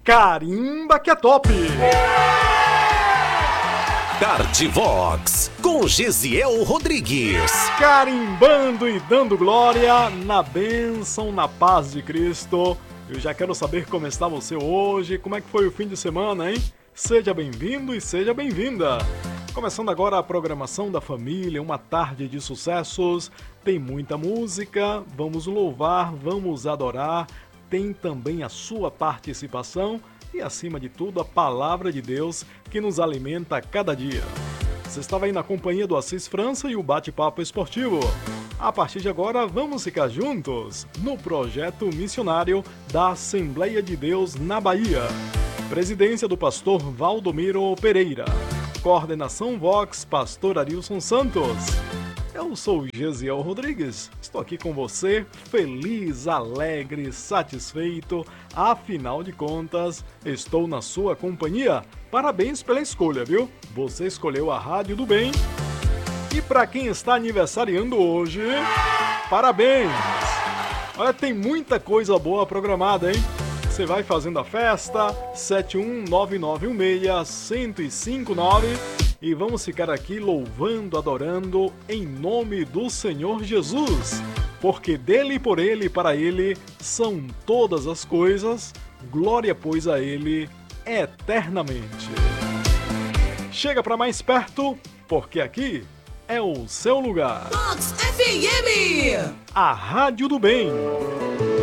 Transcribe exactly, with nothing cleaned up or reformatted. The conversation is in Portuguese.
Carimba que é top! Cardivox, com Gesiel Rodrigues. Carimbando e dando glória na bênção, na paz de Cristo. Eu já quero saber como está você hoje, como é que foi o fim de semana, hein? Seja bem-vindo e seja bem-vinda. Começando agora a programação da família, uma tarde de sucessos. Tem muita música, vamos louvar, vamos adorar. Tem também a sua participação e, acima de tudo, a palavra de Deus que nos alimenta a cada dia. Você estava aí na companhia do Assis França e o Bate-Papo Esportivo. A partir de agora, vamos ficar juntos no projeto missionário da Assembleia de Deus na Bahia. Presidência do pastor Valdomiro Pereira. Coordenação Vox, pastor Arilson Santos. Eu sou o Gesiel Rodrigues, estou aqui com você, feliz, alegre, satisfeito. Afinal de contas, estou na sua companhia. Parabéns pela escolha, viu? Você escolheu a Rádio do Bem. E para quem está aniversariando hoje, parabéns! Olha, tem muita coisa boa programada, hein? Você vai fazendo a festa, sete um nove nove um seis, um zero cinco nove. E vamos ficar aqui louvando, adorando em nome do Senhor Jesus. Porque dele, por ele e para ele são todas as coisas. Glória, pois, a ele eternamente. Chega para mais perto, porque aqui é o seu lugar. Vox F M, a Rádio do Bem.